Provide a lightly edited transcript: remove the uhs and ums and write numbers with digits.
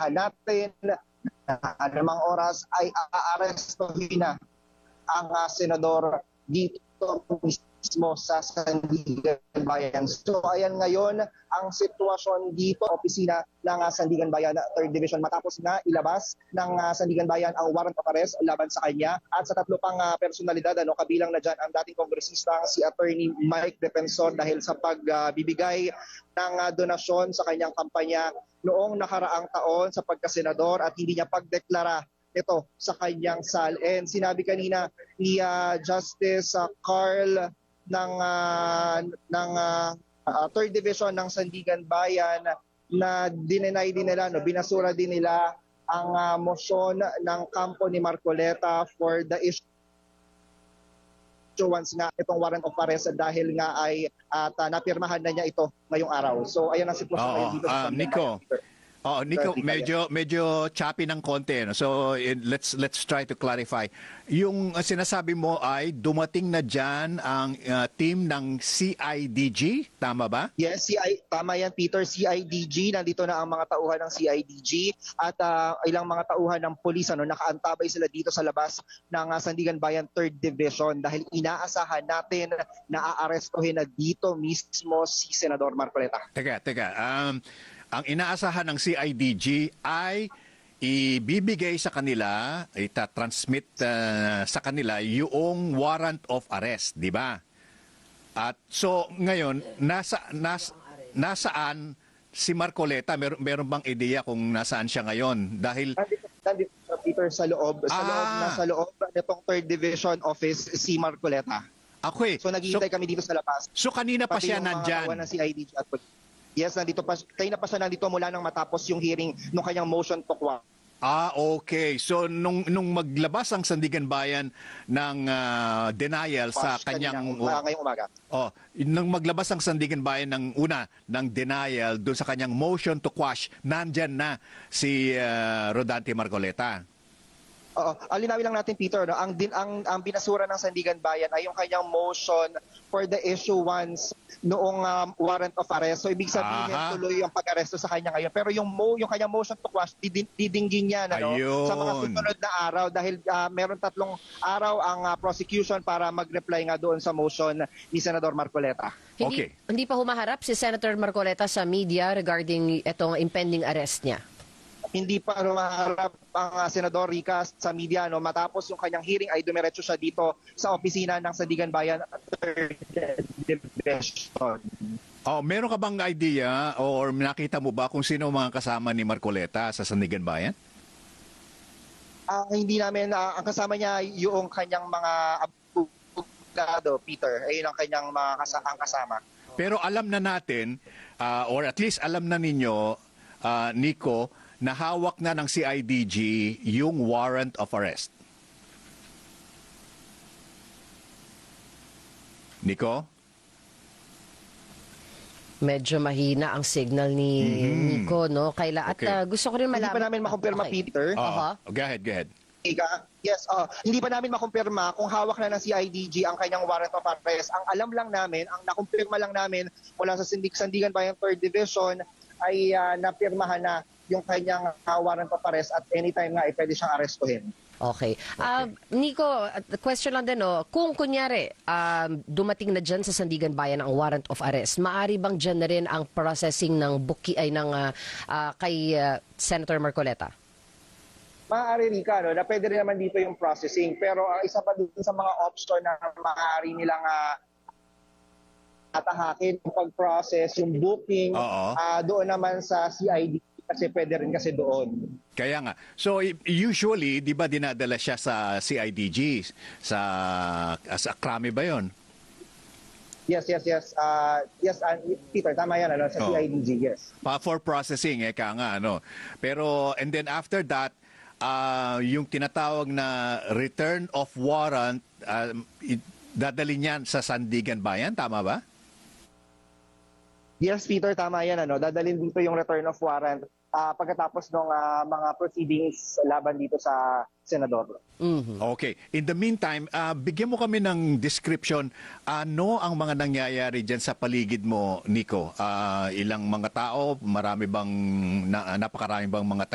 natin na anumang oras ay aarestuhin na ang senador dito mismo sa Sandigan Bayan. So ayan ngayon ang sitwasyon dito, opisina ng Sandigan Bayan 3rd Division matapos na ilabas ng Sandigan Bayan ang warrant of arrest laban sa kanya at sa tatlo pang personalidad, kabilang na dyan ang dating kongresista si Attorney Mike Defensor dahil sa pagbibigay ng donasyon sa kanyang kampanya noong nakaraang taon sa pagkasenador at hindi niya pagdeklara ito sa kanyang SAL. Sinabi kanina ni Justice Carl ng 3rd Division ng Sandigan Bayan na dinenay din nila, binasura din nila ang motion ng kampo ni Marcoleta for the issuance nga itong warrant of arrest dahil nga ay napirmahan na niya ito ngayong araw. So ayan ang sitwasyon ngayon dito sa Nico. Nico, medyo choppy ng konti. No? So let's try to clarify. Yung sinasabi mo ay dumating na diyan ang team ng CIDG, tama ba? Yes, tama yan Peter, CIDG. Nandito na ang mga tauhan ng CIDG at ilang mga tauhan ng pulis nakaantabay sila dito sa labas ng Sandigan Bayan 3rd Division dahil inaasahan natin na aarestuhin na dito mismo si Senador Marcoleta. Teka. Ang inaasahan ng CIDG ay ibibigay sa kanila, itatransmit sa kanila yung warrant of arrest, di ba? At so ngayon, nasaan si Marcoleta? Meron bang ideya kung nasaan siya ngayon? Dahil nandito Peter sa loob nitong 3rd Division office si Marcoleta. Okay. So naghihintay kami dito sa labas. So kanina pa siya nandyan? Ng CIDG at yes, kanina pa siya nandito mula nang matapos yung hearing ng kanyang motion to quash. Okay. So nung maglabas ang Sandigan Bayan ng denial sa kanyang ngayong umaga. Nung maglabas ang Sandigan Bayan ng denial doon sa kanyang motion to quash, nandyan na si Rodante Marcoleta. Alinawin lang natin Peter, ang binasura ng Sandigan Bayan ay yung kanyang motion for the issuance noong warrant of arrest. So ibig sabihin tuloy yung pag-aresto sa kanya ngayon. Pero yung kanyang motion to quash didinggin niya sa mga susunod na araw dahil meron 3 araw ang prosecution para mag-reply nga doon sa motion ni Senador Marcoleta. Hindi pa humaharap si Senator Marcoleta sa media regarding itong impending arrest niya? Hindi pa maharap ang Senador Rica sa media matapos yung kanyang hearing ay dumiretso siya dito sa opisina ng Sandigan Bayan 3rd Division. Meron ka bang idea or nakita mo ba kung sino mga kasama ni Marcoleta sa Sandigan Bayan? Hindi namin ang kasama niya yung kanyang mga abogado, Peter. Ayun ang kanyang mga kasama. Pero alam na natin or at least alam na ninyo Nico, na hawak na ng CIDG yung warrant of arrest. Nico? Medyo mahina ang signal ni Nico, no? At gusto ko rin malaman. Hindi pa namin makumpirma, Peter. Go ahead. Yes, hindi pa namin makumpirma kung hawak na ng CIDG ang kanyang warrant of arrest. Ang alam lang namin, ang nakumpirma lang namin mula sa Sandigan Bayan 3rd Division ay napirmahan na yung kanyang warrant of arrest at anytime nga pwede siyang arestuhin. Okay. Nico, question lang din, kung kunyari dumating na dyan sa Sandigan Bayan ang warrant of arrest, maaari bang dyan na rin ang processing ng kay Senator Marcoleta? Maaari rin na pwede rin naman dito yung processing. Pero isa pa dito sa mga option na maaari nilang atahakin yung pag-process, yung booking, doon naman sa CID kasi pwede rin kasi doon. Kaya nga. So usually, di ba dinadala siya sa CIDG? Sa Krami ba yon? Yes. Peter, tama yan, sa CIDG, yes. For processing, kaya nga, Pero, and then after that, yung tinatawag na return of warrant, dadali niyan sa Sandigan Bayan, tama ba? Yes, Peter, tama yan. Dadalhin dito yung return of warrant pagkatapos ng mga proceedings laban dito sa Senador. Okay. In the meantime, bigyan mo kami ng description. Ano ang mga nangyayari dyan sa paligid mo, Nico? Ilang mga tao? Napakarami bang mga